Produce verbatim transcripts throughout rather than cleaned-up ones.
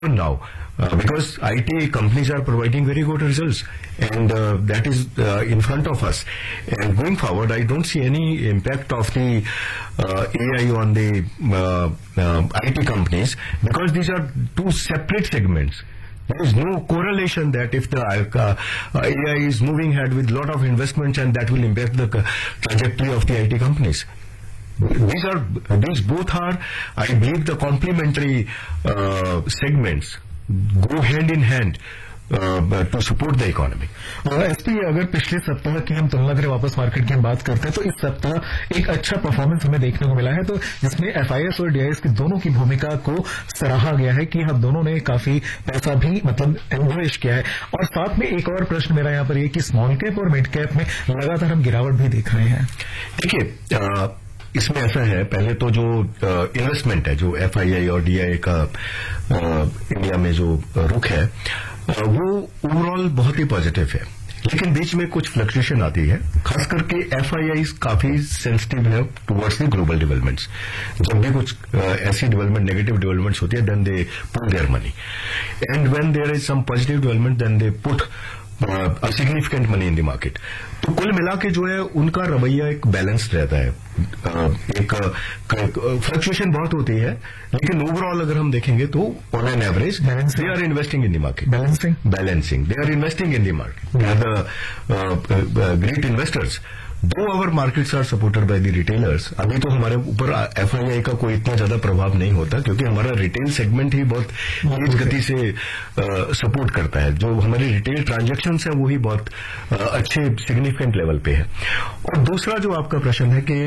now uh, because I T companies are providing very good results, and uh, that is uh, in front of us. And going forward, I don't see any impact of the uh, A I on the uh, uh, I T companies, because these are two separate segments. There is no correlation that if the uh, uh, A I is moving ahead with a lot of investments, and that will impact the uh, trajectory of the I T companies. These are, these both are, I believe, the complementary uh, segments go hand in hand uh, to support the economy. SP, अगर पिछले सप्ताह की हम तुलना करें, वापस market की हम बात करते हैं, तो इस सप्ताह एक अच्छा परफॉर्मेंस हमें देखने को मिला है, तो जिसमें एफआईएस और डीआईएस की दोनों की भूमिका को सराहा गया है कि हम दोनों ने काफी पैसा भी मतलब इन्वेस्ट किया है। और साथ में एक और प्रश्न मेरा यहाँ पर ये कि स्मॉल कैप और मिड कैप में लगातार हम गिरावट भी देख रहे हैं। देखिए, इसमें ऐसा है, पहले तो जो इन्वेस्टमेंट है, जो एफआईआई और डीआईआई का आ, इंडिया में जो रुख है, आ, वो ओवरऑल बहुत ही पॉजिटिव है, लेकिन बीच में कुछ फ्लक्चुएशन आती है। खास करके एफआईआई काफी सेंसिटिव है टुवर्ड्स द ग्लोबल डेवलपमेंट्स। जब भी कुछ आ, ऐसी डेवलपमेंट, नेगेटिव डेवलपमेंट्स होती है, then they put their money, and when there is some positive development, then they put a significant money in the market. तो कुल मिला के जो है उनका रवैया एक बैलेंस्ड रहता है। एक फ्लक्चुएशन बहुत होती है, लेकिन ओवरऑल अगर हम देखेंगे तो on an average they are investing in the market. Balancing balancing they are investing in the market. They are the great investors. दो our markets are supported by the retailers. अभी तो हमारे ऊपर एफआईआई का कोई इतना ज्यादा प्रभाव नहीं होता, क्योंकि हमारा रिटेल सेगमेंट ही बहुत तेज गति से सपोर्ट करता है। जो हमारे रिटेल ट्रांजैक्शंस है वो ही बहुत आ, अच्छे सिग्निफिकेंट लेवल पे है। और दूसरा जो आपका प्रश्न है कि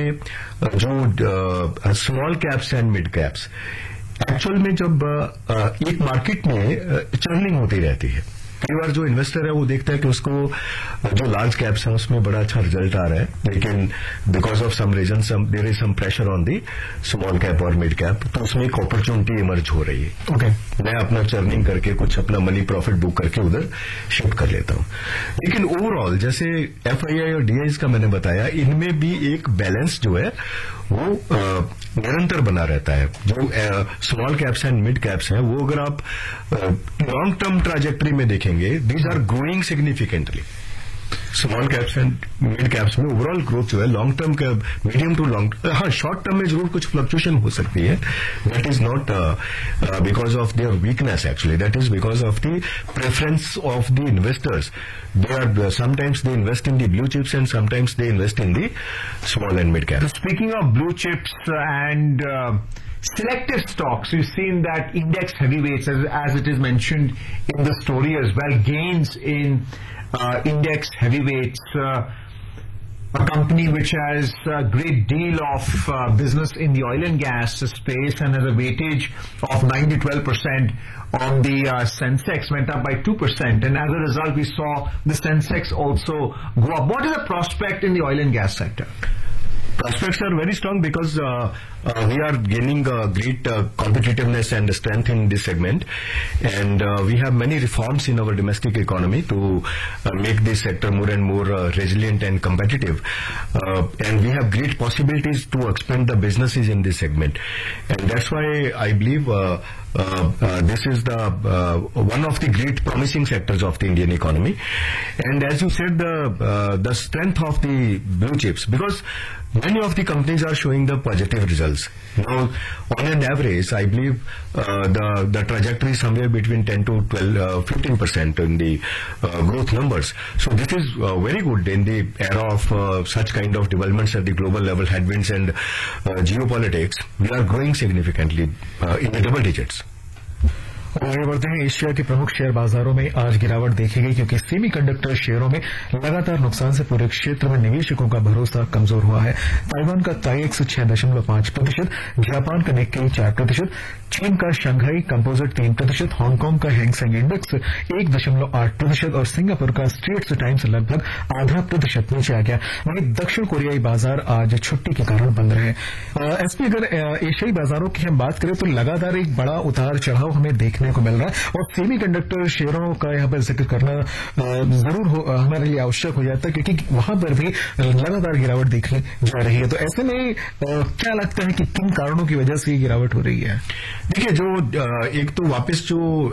जो small caps and mid caps, actual में जब आ, एक मार्केट में चर्निंग होती रहती है, कई बार जो इन्वेस्टर है वो देखता है कि उसको जो लार्ज कैप्स है उसमें बड़ा अच्छा रिजल्ट आ रहा है, लेकिन because of some reason there is some pressure on the small cap और मिड कैप, तो उसमें एक अपॉर्चुनिटी इमर्ज हो रही है। Okay okay. मैं अपना चर्निंग करके कुछ अपना मनी प्रॉफिट बुक करके उधर शिफ्ट कर लेता हूं। लेकिन ओवरऑल जैसे एफआईआई और डीआईआई का मैंने बताया, इनमें भी एक बैलेंस जो है वो निरंतर बना रहता है। जो small caps and mid caps हैं, वो अगर आप लॉन्ग टर्म ट्राजेक्टरी में देखेंगे, these are growing significantly. Small caps and mid caps में ओवरऑल ग्रोथ जो है लॉन्ग टर्म का, मीडियम टू लॉन्ग, हाँ शॉर्ट टर्म में जरूर कुछ फ्लक्चुएशन हो सकती है। That is not because of their weakness, actually that is because of the preference of the investors. They are sometimes they invest in the blue chips and sometimes they invest in the small and mid caps. So speaking of blue chips and uh, selective stocks, we've seen that index heavyweights, as, as it is mentioned in the story as well, gains in uh, index heavyweights. Uh, a company which has a great deal of uh, business in the oil and gas space and has a weightage of nine to twelve percent on the uh, Sensex, went up by two percent, and as a result we saw the Sensex also go up. What is the prospect in the oil and gas sector? Prospects are very strong because uh, uh, we are gaining uh, great uh, competitiveness and strength in this segment, and uh, we have many reforms in our domestic economy to uh, make this sector more and more uh, resilient and competitive, uh, and we have great possibilities to expand the businesses in this segment, and that's why I believe uh, uh, uh, this is the uh, one of the great promising sectors of the Indian economy. And as you said, the uh, the strength of the blue chips, because many of the companies are showing the positive results. Now, on an average, I believe uh, the the trajectory is somewhere between ten to twelve, uh, fifteen percent in the uh, growth numbers. So this is uh, very good in the era of uh, such kind of developments at the global level, headwinds and uh, geopolitics. We are growing significantly uh, in the double digits. आगे बढ़ते हैं। Asia के प्रमुख share बाजारों में आज गिरावट देखी गई, क्योंकि सेमीकंडक्टर शेयरों में लगातार नुकसान से पूरे क्षेत्र में निवेशकों का भरोसा कमजोर हुआ है। ताइवान का ताइएक्स छह दशमलव पांच प्रतिशत, जापान का निक्केई चार प्रतिशत, चीन का शंघाई कंपोजिट तीन प्रतिशत, हांगकांग का हैंगसेंग इंडेक्स एक दशमलव आठ प्रतिशत और सिंगापुर का स्ट्रेट्स टाइम्स लगभग आधा प्रतिशत नीचे आ गया। वहीं दक्षिण कोरियाई बाजार आज छुट्टी के कारण बंद रहे। एसपी, अगर एशियाई बाजारों की हम बात करें तो लगातार एक बड़ा उतार चढ़ाव हमें देखने देखने को मिल रहा है, और सेमीकंडक्टर शेयरों का यहाँ पर जिक्र करना जरूर हो, हमारे लिए आवश्यक हो जाता है, क्योंकि वहां पर भी लगातार गिरावट देखने जा रही है। तो ऐसे में क्या लगता है कि किन कारणों की वजह से ये गिरावट हो रही है? देखिए, जो एक तो वापस जो